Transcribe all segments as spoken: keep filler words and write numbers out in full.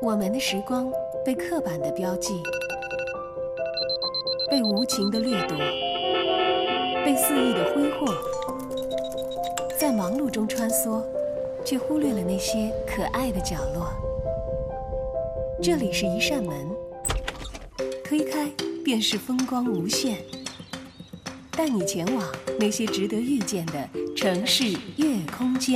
我们的时光被刻板的标记，被无情的掠夺，被肆意的挥霍，在忙碌中穿梭，却忽略了那些可爱的角落。这里是一扇门，推开便是风光无限，带你前往那些值得遇见的城市夜空间。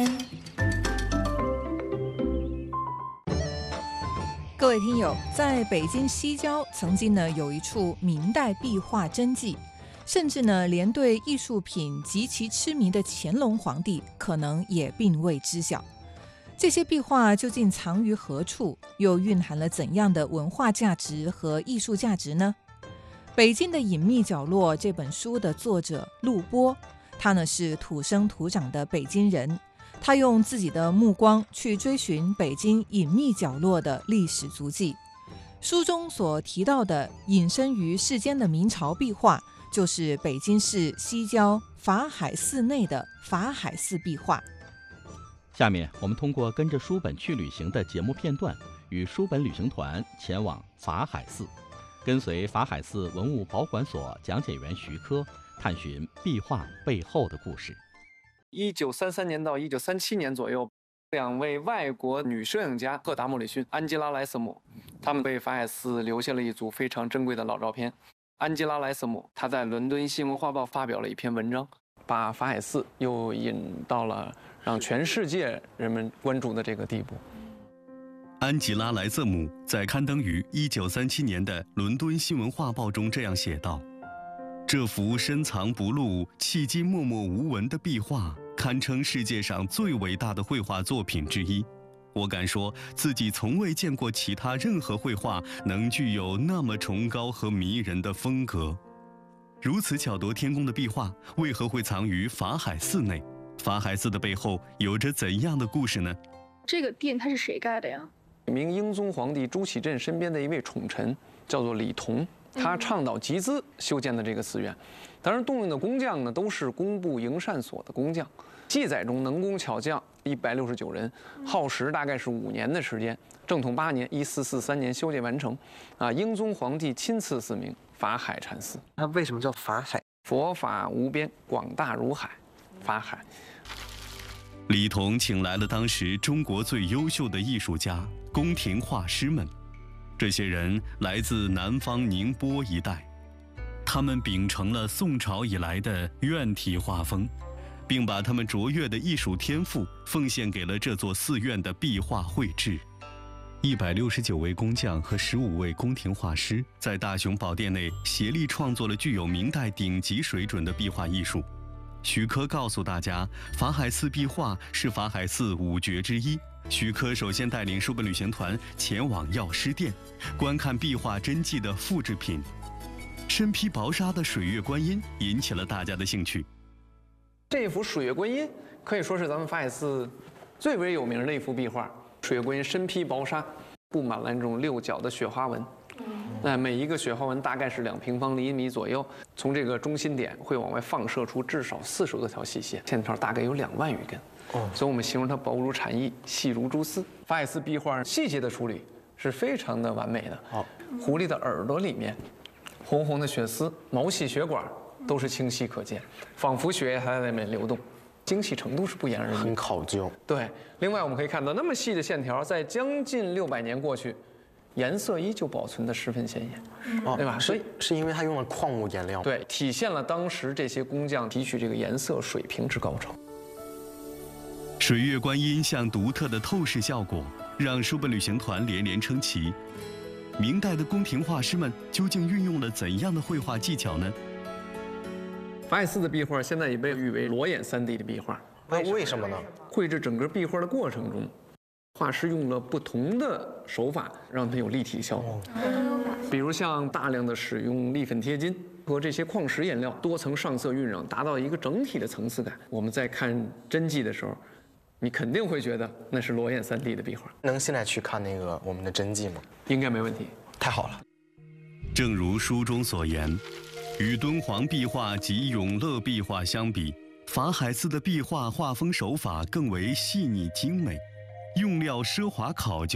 各位听友，在北京西郊曾经呢有一处明代壁画真迹，甚至呢连对艺术品极其痴迷的乾隆皇帝可能也并未知晓。这些壁画究竟藏于何处，又蕴含了怎样的文化价值和艺术价值呢？北京的隐秘角落这本书的作者陆波，他呢是土生土长的北京人，他用自己的目光去追寻北京隐秘角落的历史足迹。书中所提到的隐身于世间的明朝壁画，就是北京市西郊法海寺内的法海寺壁画。 下面我们通过跟着书本去旅行的节目片段，与书本旅行团前往法海寺，跟随法海寺文物保管所讲解员徐科探寻壁画背后的故事。 一九三三年到一九三七年左右，两位外国女摄影家赫达·莫里逊、安吉拉·莱瑟姆，他们为法海寺留下了一组非常珍贵的老照片。安吉拉·莱瑟姆她在伦敦新闻画报发表了一篇文章，把法海寺又引到了让全世界人们关注的这个地步。 安吉拉·莱瑟姆在刊登于一九三七年的《伦敦新闻画报》中这样写道：这幅深藏不露、迄今默默无闻的壁画，堪称世界上最伟大的绘画作品之一。我敢说，自己从未见过其他任何绘画能具有那么崇高和迷人的风格。如此巧夺天工的壁画，为何会藏于法海寺内？法海寺的背后有着怎样的故事呢？ 这个殿它是谁盖的呀？ 明英宗皇帝朱祁镇身边的一位宠臣叫做李同，他倡导集资修建的这个寺院。当然，动用的工匠呢都是工部营缮所的工匠。记载中能工巧匠一百六十九人，耗时大概是五年的时间。正统八年（一四四三年）修建完成。啊，英宗皇帝亲赐寺名法海禅寺。 它为什么叫法海？ 佛法无边，广大如海，法海。 李同请来了当时中国最优秀的艺术家、宫廷画师们，这些人来自南方宁波一带，他们秉承了宋朝以来的院体画风，并把他们卓越的艺术天赋奉献给了这座寺院的壁画绘制。一百六十九位工匠和十五位宫廷画师在大雄宝殿内协力创作了具有明代顶级水准的壁画艺术。徐科告诉大家，法海寺壁画是法海寺五绝之一。徐科首先带领书本旅行团前往药师殿，观看壁画真迹的复制品。身披薄纱的水月观音引起了大家的兴趣。 这幅水月观音可以说是咱们法海寺最为有名的一幅壁画。水月观音身披薄纱，布满了这种六角的雪花纹。那每一个雪花纹大概是两平方厘米左右，从这个中心点会往外放射出至少四十多条细线，线条大概有两万余根。哦，所以我们形容它薄如蝉翼，细如蛛丝。法海寺壁画细节的处理是非常的完美的。好，狐狸的耳朵里面，红红的血丝、毛细血管都是清晰可见，仿佛血液还在那边流动。精细程度是不言而喻， 很考究。 对，另外我们可以看到，那么细的线条，在将近六百年过去，颜色依旧保存得十分鲜艳， 哦、 对吧？所以是因为它用了矿物颜料， 对，体现了当时这些工匠提取这个颜色水平之高超。 水月观音像独特的透视效果，让书本旅行团连连称奇。明代的宫廷画师们究竟运用了怎样的绘画技巧呢？ 法海寺的壁画现在也被誉为裸眼 三 D 的壁画。 那为什么呢？ 绘制整个壁画的过程中，画师用了不同的手法，让它有立体效果。比如像大量的使用立粉贴金和这些矿石颜料，多层上色晕染，达到一个整体的层次感。我们在看真迹的时候，你肯定会觉得那是裸眼 三 D 的壁画。 能现在去看那个我们的真迹吗？ 应该没问题。 太好了。 正如书中所言，与敦煌壁画及永乐壁画相比，法海寺的壁画画风手法更为细腻精美，用料奢华考究，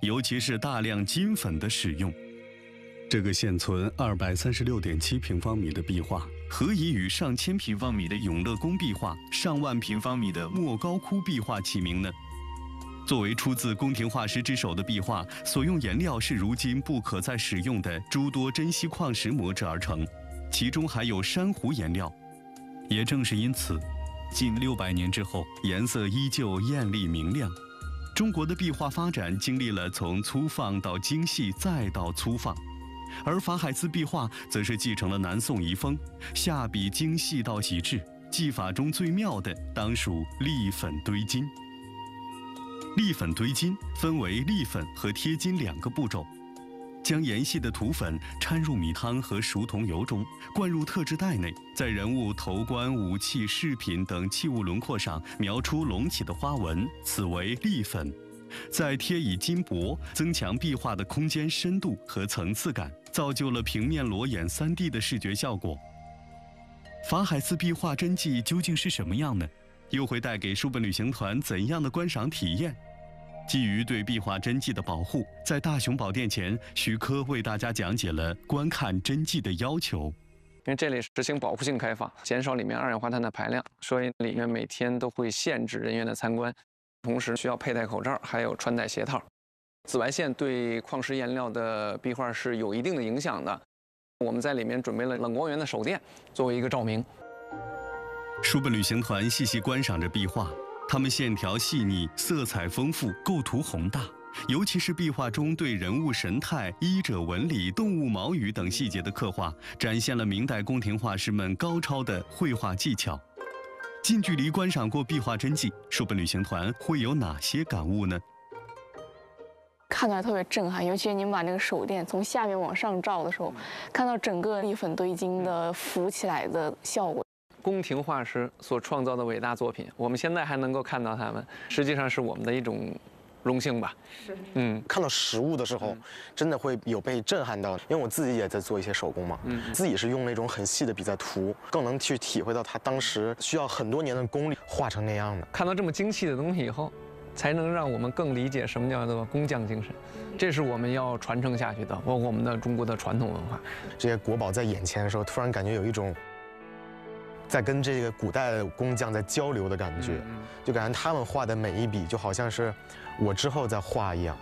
尤其是大量金粉的使用。这个现存二百三十六点七平方米的壁画，何以与上千平方米的永乐宫壁画、上万平方米的莫高窟壁画齐名呢？作为出自宫廷画师之手的壁画，所用颜料是如今不可再使用的诸多珍稀矿石磨制而成，其中还有珊瑚颜料。也正是因此，近六百年之后，颜色依旧艳丽明亮。中国的壁画发展经历了从粗放到精细再到粗放，而法海寺壁画则是继承了南宋遗风，下笔精细到极致，技法中最妙的当属立粉堆金。立粉堆金分为立粉和贴金两个步骤，将研细的土粉掺入米汤和熟桐油中，灌入特制袋内，在人物头冠、武器、饰品等器物轮廓上描出隆起的花纹，此为立粉。再贴以金箔，增强壁画的空间深度和层次感，造就了平面裸眼 三 D 的视觉效果。法海寺壁画真迹究竟是什么样呢？又会带给书本旅行团怎样的观赏体验？基于对壁画真迹的保护，在大雄宝殿前，徐科为大家讲解了观看真迹的要求。 因为这里实行保护性开放，减少里面二氧化碳的排量，所以里面每天都会限制人员的参观，同时需要佩戴口罩，还有穿戴鞋套。紫外线对矿石颜料的壁画是有一定的影响的。我们在里面准备了冷光源的手电，作为一个照明。 书本旅行团细细观赏着壁画，它们线条细腻，色彩丰富，构图宏大。尤其是壁画中对人物神态、衣着纹理、动物毛羽等细节的刻画，展现了明代宫廷画师们高超的绘画技巧。近距离观赏过壁画真迹，书本旅行团会有哪些感悟呢？ 看起来特别震撼，尤其你们把那个手电从下面往上照的时候，看到整个立粉堆金的浮起来的效果。 宫廷画师所创造的伟大作品，我们现在还能够看到他们，实际上是我们的一种荣幸吧。 是， 嗯， 看到实物的时候，真的会有被震撼到，因为我自己也在做一些手工嘛，嗯，自己是用那种很细的笔在涂，更能去体会到他当时需要很多年的功力画成那样的。 看到这么精细的东西以后，才能让我们更理解什么叫做工匠精神，这是我们要传承下去的，包括我们的中国的传统文化。 这些国宝在眼前的时候，突然感觉有一种在跟这个古代的工匠在交流的感觉，就感觉他们画的每一笔就好像是我之后在画一样。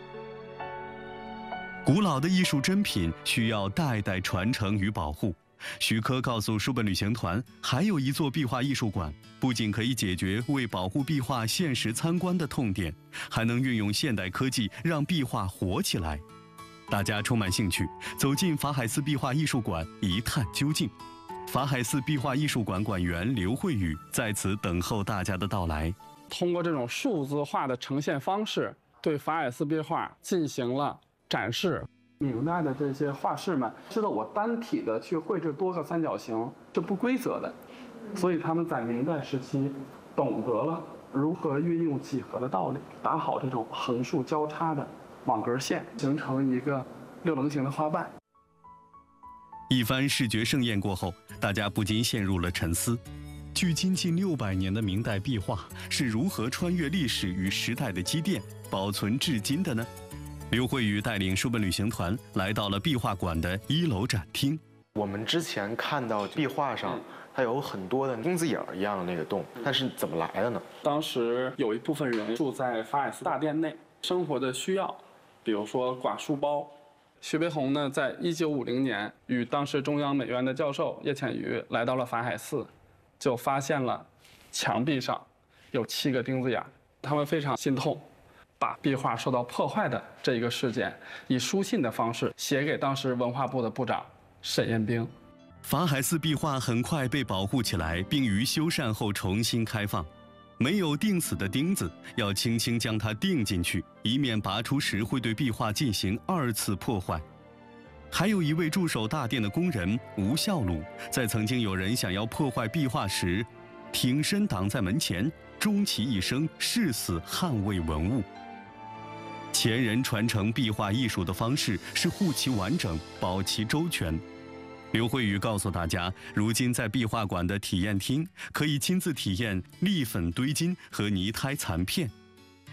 古老的艺术珍品需要代代传承与保护。徐科告诉书本旅行团，还有一座壁画艺术馆，不仅可以解决为保护壁画限时参观的痛点，还能运用现代科技让壁画活起来。大家充满兴趣，走进法海寺壁画艺术馆一探究竟。法海寺壁画艺术馆馆员刘慧宇在此等候大家的到来。 通过这种数字化的呈现方式，对法海寺壁画进行了展示。明代的这些画师们知道，我单体的去绘制多个三角形是不规则的，所以他们在明代时期懂得了如何运用几何的道理，打好这种横竖交叉的网格线，形成一个六棱形的花瓣。 一番视觉盛宴过后，大家不禁陷入了沉思。距今近六百年的明代壁画是如何穿越历史与时代的积淀，保存至今的呢？刘慧宇带领书本旅行团来到了壁画馆的一楼展厅。 我们之前看到壁画上，它有很多的钉子眼儿一样的那个洞，它是怎么来的呢？ 当时有一部分人住在法海寺大殿内，生活的需要，比如说挂书包。徐悲鸿呢，在一九五零年与当时中央美院的教授叶浅予来到了法海寺，就发现了墙壁上有七个钉子眼，他们非常心痛，把壁画受到破坏的这一个事件，以书信的方式写给当时文化部的部长沈彦兵。 法海寺壁画很快被保护起来，并于修缮后重新开放。没有钉死的钉子，要轻轻将它钉进去，以免拔出时会对壁画进行二次破坏。还有一位驻守大殿的工人吴孝鲁，在曾经有人想要破坏壁画时，挺身挡在门前，终其一生誓死捍卫文物。前人传承壁画艺术的方式是护其完整，保其周全。刘慧宇告诉大家，如今在壁画馆的体验厅可以亲自体验立粉堆金和泥胎残片，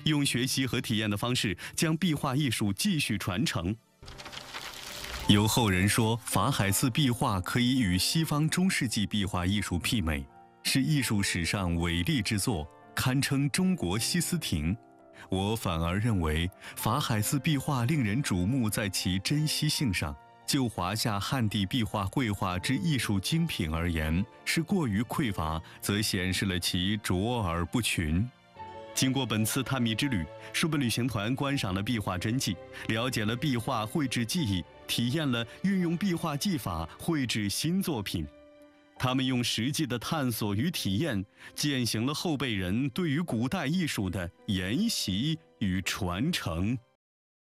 用学习和体验的方式将壁画艺术继续传承。有后人说，法海寺壁画可以与西方中世纪壁画艺术媲美，是艺术史上伟力之作，堪称中国西斯廷。我反而认为，法海寺壁画令人瞩目在其珍稀性上，就华夏汉地壁画绘画之艺术精品而言，是过于匮乏，则显示了其卓而不群。经过本次探秘之旅，书本旅行团观赏了壁画真迹，了解了壁画绘制技艺，体验了运用壁画技法绘制新作品。他们用实际的探索与体验，践行了后辈人对于古代艺术的研习与传承。